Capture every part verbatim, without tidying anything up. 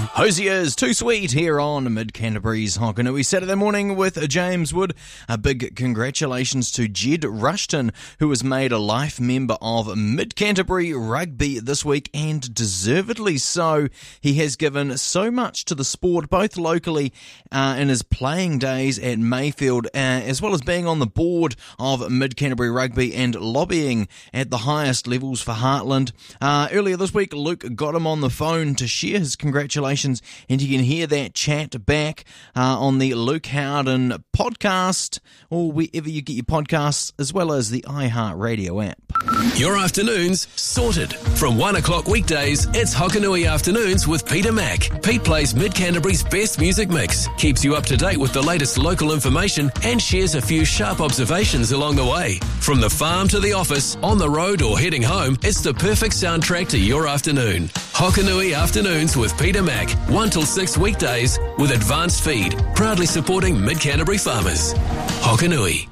Hosier's Too Sweet here on Mid Canterbury's Hokanui Saturday morning with James Wood. A big congratulations to Jed Rushton, who was made a life member of Mid Canterbury Rugby this week, and deservedly so. He has given so much to the sport, both locally uh, in his playing days at Mayfield, uh, as well as being on the board of Mid Canterbury Rugby and lobbying at the highest levels for Heartland. Uh, earlier this week, Luke got him on the phone to share his congratulations, and you can hear that chat back uh, on the Luke Howden podcast, or wherever you get your podcasts, as well as the iHeartRadio app. Your afternoons sorted. From one o'clock weekdays, it's Hokanui Afternoons with Peter Mack. Pete plays Mid Canterbury's best music mix, keeps you up to date with the latest local information, and shares a few sharp observations along the way. From the farm to the office, on the road or heading home, it's the perfect soundtrack to your afternoon. Hokanui Afternoons with Peter Mack, one till six weekdays with advanced feed, proudly supporting Mid Canterbury farmers. Hokanui.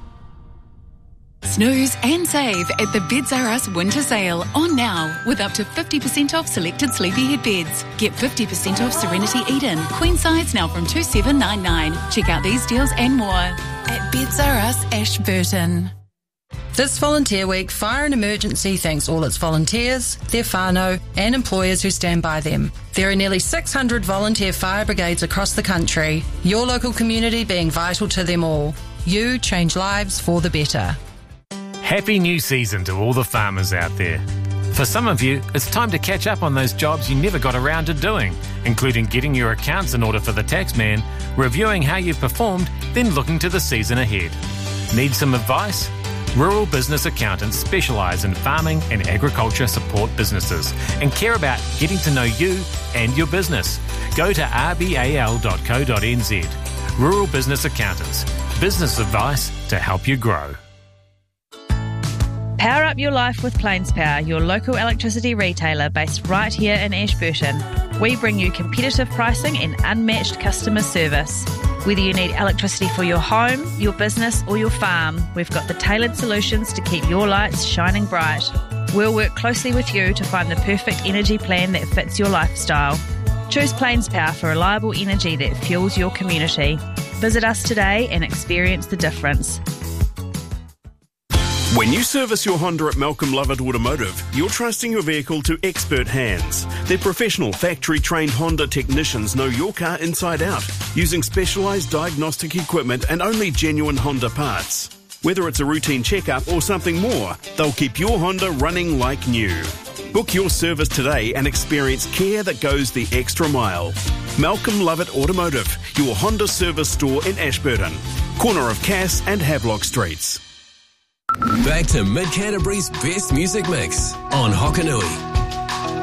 Snooze and save at the Beds R Us winter sale. On now with up to fifty percent off selected sleepyhead beds. Get fifty percent off Serenity Eden. Queen size now from two thousand seven hundred ninety-nine dollars. Check out these deals and more at Beds R Us Ashburton. This Volunteer Week, Fire and Emergency thanks all its volunteers, their whānau and employers who stand by them. There are nearly six hundred volunteer fire brigades across the country, your local community being vital to them all. You change lives for the better. Happy new season to all the farmers out there. For some of you, it's time to catch up on those jobs you never got around to doing, including getting your accounts in order for the taxman, reviewing how you performed, then looking to the season ahead. Need some advice? Rural business accountants specialise in farming and agriculture support businesses and care about getting to know you and your business. Go to r b a l dot co dot n z. Rural Business Accountants. Business advice to help you grow. Power up your life with Plains Power, your local electricity retailer based right here in Ashburton. We bring you competitive pricing and unmatched customer service. Whether you need electricity for your home, your business or your farm, we've got the tailored solutions to keep your lights shining bright. We'll work closely with you to find the perfect energy plan that fits your lifestyle. Choose Plains Power for reliable energy that fuels your community. Visit us today and experience the difference. When you service your Honda at Malcolm Lovett Automotive, you're trusting your vehicle to expert hands. Their professional, factory-trained Honda technicians know your car inside out, using specialised diagnostic equipment and only genuine Honda parts. Whether it's a routine checkup or something more, they'll keep your Honda running like new. Book your service today and experience care that goes the extra mile. Malcolm Lovett Automotive, your Honda service store in Ashburton, corner of Cass and Havelock Streets. Back to Mid Canterbury's best music mix on Hokanui.